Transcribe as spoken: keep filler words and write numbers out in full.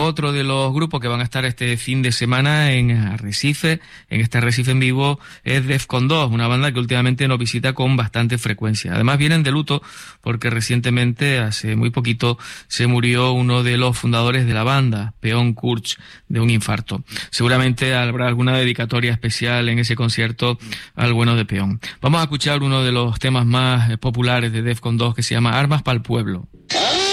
otro de los grupos que van a estar este fin de semana en Arrecife, en este Arrecife en vivo, es Defcon dos, una banda que últimamente nos visita con bastante frecuencia. Además vienen de luto porque recientemente, hace muy poquito, se murió uno de los fundadores de la banda, Peón Kurz, de un infarto. Seguramente habrá alguna dedicatoria especial en ese concierto al bueno de Peón. Vamos a escuchar uno de los temas más populares de Defcon dos que se llama Armas pa'l Pueblo.